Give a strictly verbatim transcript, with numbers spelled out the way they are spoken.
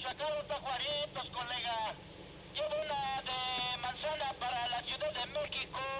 sacaron tajuaritos, colega. Llevo una de manzana para la Ciudad de México.